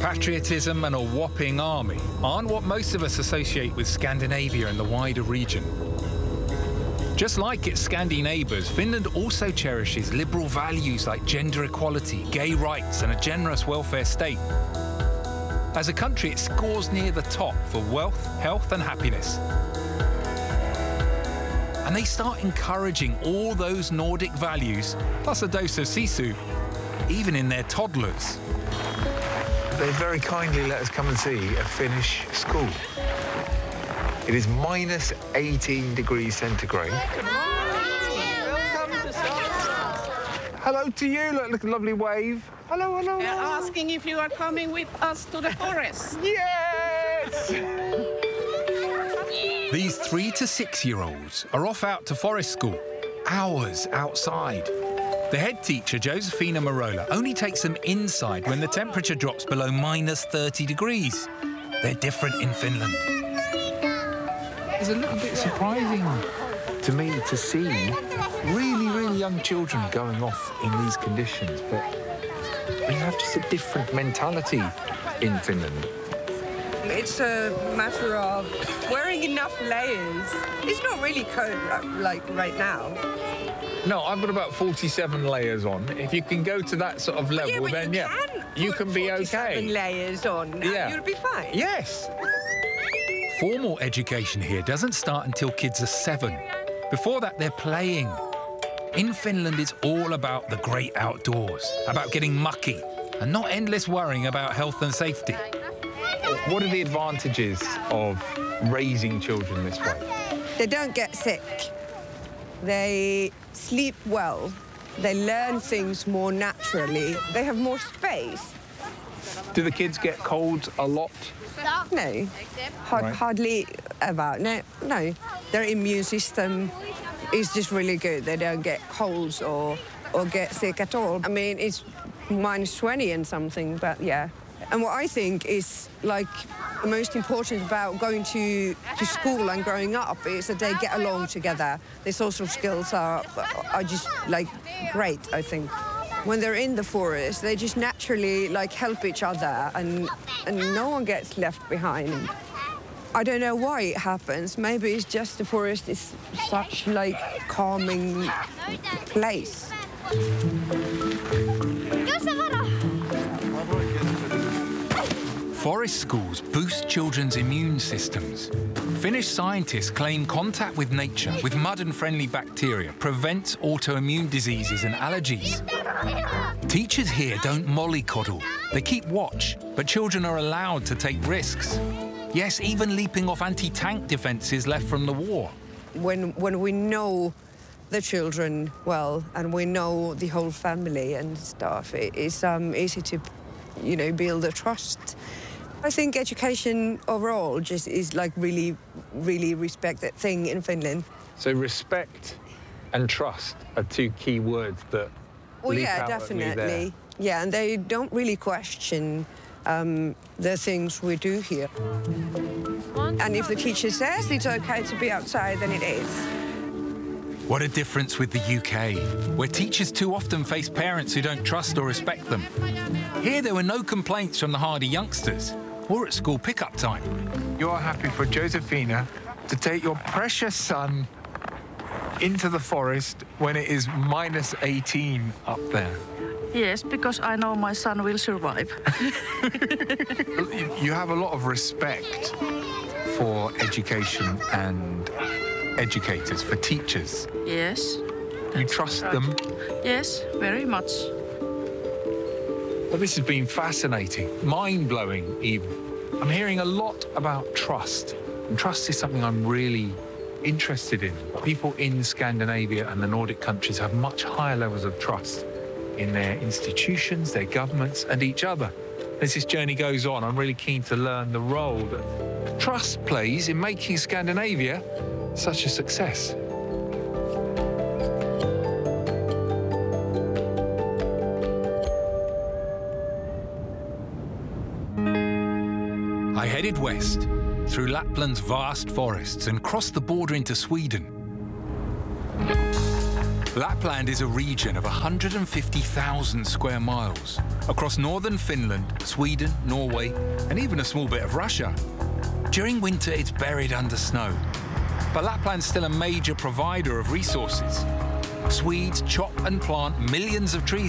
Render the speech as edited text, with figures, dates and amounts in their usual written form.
Patriotism and a whopping army aren't what most of us associate with Scandinavia and the wider region. Just like its Scandi neighbours, Finland also cherishes liberal values like gender equality, gay rights and a generous welfare state. As a country, it scores near the top for wealth, health and happiness. And they start encouraging all those Nordic values, plus a dose of sisu, even in their toddlers. They very kindly let us come and see a Finnish school. It is minus 18 degrees centigrade. Hello to you. Look at a lovely wave. Hello, hello. They're asking if you are coming with us to the forest. Yes! These 3 to 6-year-olds are off out to forest school, hours outside. The head teacher, Josefina Marola, only takes them inside when the temperature drops below minus 30 degrees. They're different in Finland. It's a little bit surprising to me to see really, really young children going off in these conditions, but we have just a different mentality in Finland. It's a matter of wearing enough layers. It's not really cold like right now. No, I've got about 47 layers on. If you can go to that sort of level, then you can be okay. 47 layers on, and you'll be fine. Yes. Formal education here doesn't start until kids are 7. Before that, they're playing. In Finland, it's all about the great outdoors, about getting mucky, and not endless worrying about health and safety. What are the advantages of raising children this way? They don't get sick. They sleep well. They learn things more naturally. They have more space. Do the kids get colds a lot? No, hardly ever. No, their immune system is just really good. They don't get colds or get sick at all. I mean, it's minus 20 and something, but yeah. And what I think is like the most important about going to school and growing up is that they get along together. Their social skills are just like great, I think. When they're in the forest, they just naturally like help each other and no one gets left behind. I don't know why it happens. Maybe it's just the forest is such like calming place. Forest schools boost children's immune systems. Finnish scientists claim contact with nature, with mud and friendly bacteria, prevents autoimmune diseases and allergies. Teachers here don't mollycoddle. They keep watch, but children are allowed to take risks. Yes, even leaping off anti-tank defences left from the war. When we know the children well and we know the whole family and stuff, it's easy to, build a trust. I think education overall just is like really, really respected thing in Finland. So respect and trust are 2 key words that leap out definitely. At me there. Yeah, and they don't really question the things we do here. And if the teacher says it's okay to be outside, then it is. What a difference with the UK, where teachers too often face parents who don't trust or respect them. Here there were no complaints from the hardy youngsters, or at school pickup time. You are happy for Josefina to take your precious son into the forest when it is minus 18 up there. Yes, because I know my son will survive. You have a lot of respect for education and educators, for teachers. Yes. You trust them? Yes, very much. Well, this has been fascinating, mind-blowing even. I'm hearing a lot about trust, and trust is something I'm really interested in. People in Scandinavia and the Nordic countries have much higher levels of trust in their institutions, their governments, and each other. As this journey goes on, I'm really keen to learn the role that trust plays in making Scandinavia such a success. I headed west, through Lapland's vast forests and crossed the border into Sweden. Lapland is a region of 150,000 square miles across northern Finland, Sweden, Norway, and even a small bit of Russia. During winter, it's buried under snow. But Lapland's still a major provider of resources. Swedes chop and plant millions of trees